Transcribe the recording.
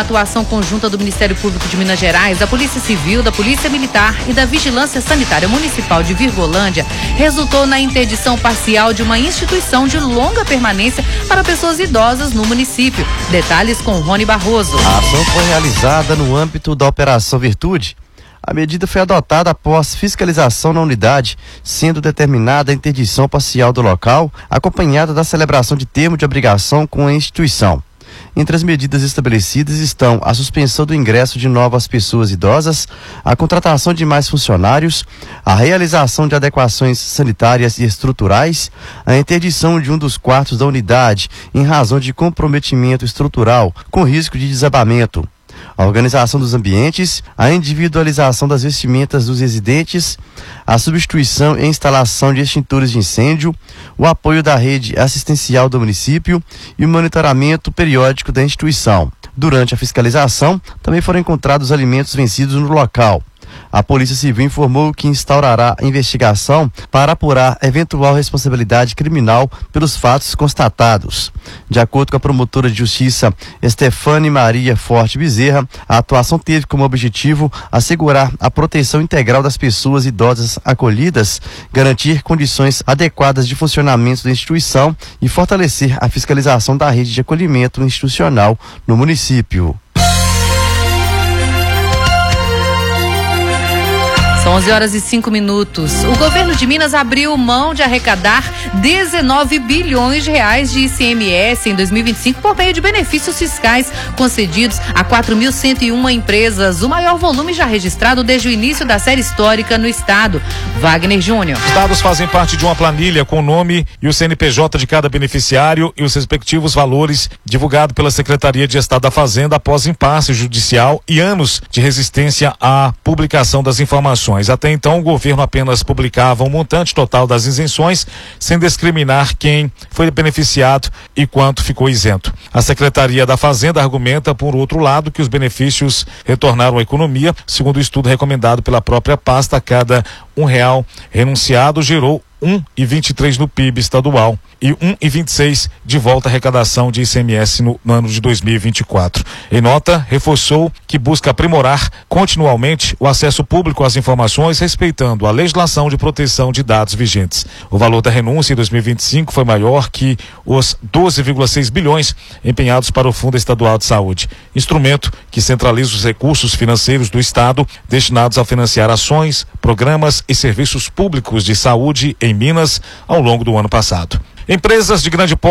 Atuação conjunta do Ministério Público de Minas Gerais, da Polícia Civil, da Polícia Militar e da Vigilância Sanitária Municipal de Virgolândia resultou na interdição parcial de uma instituição de longa permanência para pessoas idosas no município. Detalhes com Rony Barroso. A ação foi realizada no âmbito da Operação Virtude. A medida foi adotada após fiscalização na unidade, sendo determinada a interdição parcial do local, acompanhada da celebração de termo de obrigação com a instituição. Entre as medidas estabelecidas estão a suspensão do ingresso de novas pessoas idosas, a contratação de mais funcionários, a realização de adequações sanitárias e estruturais, a interdição de um dos quartos da unidade em razão de comprometimento estrutural com risco de desabamento, a organização dos ambientes, a individualização das vestimentas dos residentes, a substituição e instalação de extintores de incêndio, o apoio da rede assistencial do município e o monitoramento periódico da instituição. Durante a fiscalização, também foram encontrados alimentos vencidos no local. A Polícia Civil informou que instaurará investigação para apurar eventual responsabilidade criminal pelos fatos constatados. De acordo com a promotora de justiça Estefane Maria Forte Bezerra, a atuação teve como objetivo assegurar a proteção integral das pessoas idosas acolhidas, garantir condições adequadas de funcionamento da instituição e fortalecer a fiscalização da rede de acolhimento institucional no município. São 11h05. O governo de Minas abriu mão de arrecadar 19 bilhões de reais de ICMS em 2025 por meio de benefícios fiscais concedidos a 4.101 empresas, o maior volume já registrado desde o início da série histórica no estado. Wagner Júnior. Os dados fazem parte de uma planilha com o nome e o CNPJ de cada beneficiário e os respectivos valores divulgado pela Secretaria de Estado da Fazenda após impasse judicial e anos de resistência à publicação das informações. Até então, o governo apenas publicava o montante total das isenções, sem discriminar quem foi beneficiado e quanto ficou isento. A Secretaria da Fazenda argumenta, por outro lado, que os benefícios retornaram à economia. Segundo o estudo recomendado pela própria pasta, cada R$1 renunciado gerou 1,23 no PIB estadual e 1,26 de volta à arrecadação de ICMS no ano de 2024. Em nota, reforçou que busca aprimorar continuamente o acesso público às informações, respeitando a legislação de proteção de dados vigentes. O valor da renúncia em 2025 foi maior que os 12,6 bilhões empenhados para o Fundo Estadual de Saúde, instrumento que centraliza os recursos financeiros do Estado destinados a financiar ações, programas e serviços públicos de saúde em Minas ao longo do ano passado. Empresas de grande porte